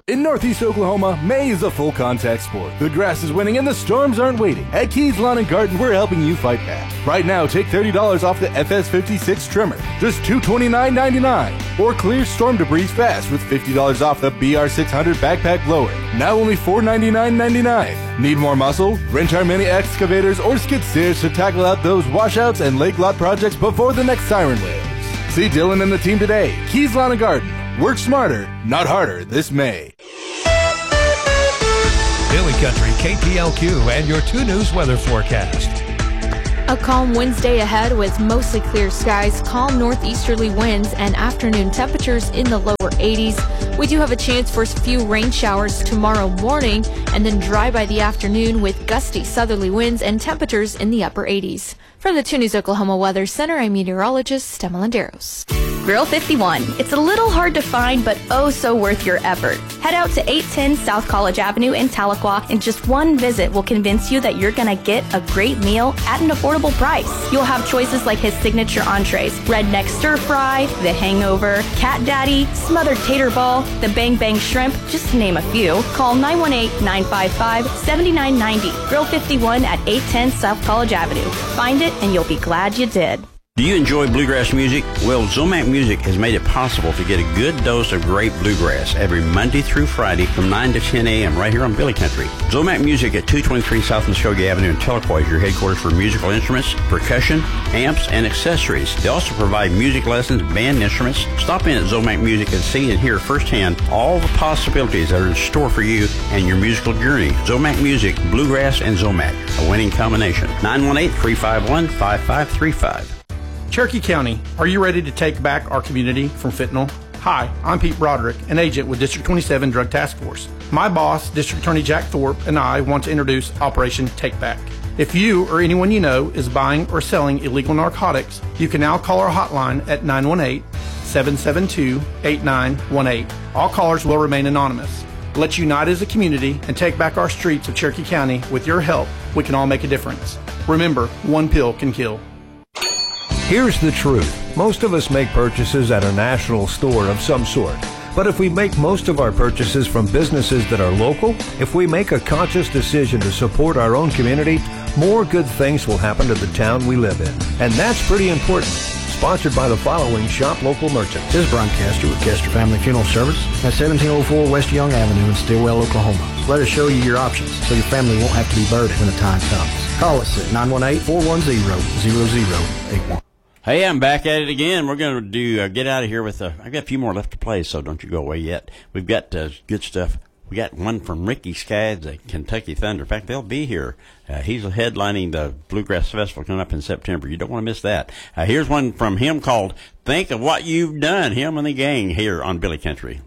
In Northeast Oklahoma, May is a full contact sport. The grass is winning and the storms aren't waiting. At Keys Lawn and Garden, we're helping you fight back. Right now, take $30 off the FS56 trimmer, just $229.99. Or clear storm debris fast with $50 off the BR600 backpack blower, now only $499.99. Need more muscle? Rent our mini excavators or skid steers to tackle out those washouts and lake lot projects before the next siren wails. See Dylan and the team today. Keys Lawn and Garden. Work smarter, not harder this May. Billy Country, KPLQ, and your 2 News weather forecast. A calm Wednesday ahead with mostly clear skies, calm northeasterly winds, and afternoon temperatures in the lower 80s. We do have a chance for a few rain showers tomorrow morning and then dry by the afternoon with gusty southerly winds and temperatures in the upper 80s. From the 2 News Oklahoma Weather Center, I'm meteorologist Stem Landeros. Grill 51. It's a little hard to find, but oh so worth your effort. Head out to 810 South College Avenue in Tahlequah, and just one visit will convince you that you're going to get a great meal at an affordable price. You'll have choices like his signature entrees, redneck stir fry, the hangover, cat daddy, smothered tater ball, the bang bang shrimp, just to name a few. Call 918-955-7990. Grill 51 at 810 South College Avenue. Find it and you'll be glad you did. Do you enjoy bluegrass music? Well, Zomac Music has made it possible to get a good dose of great bluegrass every Monday through Friday from 9 to 10 a.m. right here on Billy Country. Zomac Music at 223 South Muskogee Avenue in Tahlequah is your headquarters for musical instruments, percussion, amps, and accessories. They also provide music lessons, band instruments. Stop in at Zomac Music and see and hear firsthand all the possibilities that are in store for you and your musical journey. Zomac Music, bluegrass, and Zomac, a winning combination. 918-351-5535. Cherokee County, are you ready to take back our community from fentanyl? Hi, I'm Pete Broderick, an agent with District 27 Drug Task Force. My boss, District Attorney Jack Thorpe, and I want to introduce Operation Take Back. If you or anyone you know is buying or selling illegal narcotics, you can now call our hotline at 918-772-8918. All callers will remain anonymous. Let's unite as a community and take back our streets of Cherokee County. With your help, we can all make a difference. Remember, one pill can kill. Here's the truth. Most of us make purchases at a national store of some sort. But if we make most of our purchases from businesses that are local, if we make a conscious decision to support our own community, more good things will happen to the town we live in. And that's pretty important. Sponsored by the following Shop Local Merchants. This is Brian Castor with Castor Family Funeral Service at 1704 West Young Avenue in Stillwell, Oklahoma. Let us show you your options so your family won't have to be burdened when the time comes. Call us at 918-410-0081. Hey, I'm back at it again. We're going to do get out of here with I've got a few more left to play, so don't you go away yet. We've got good stuff. We got one from Ricky Skaggs, the Kentucky Thunder. In fact, they'll be here. He's headlining the Bluegrass Festival coming up in September. You don't want to miss that. Here's one from him called Think of What You've Done, him and the gang here on Billy Country.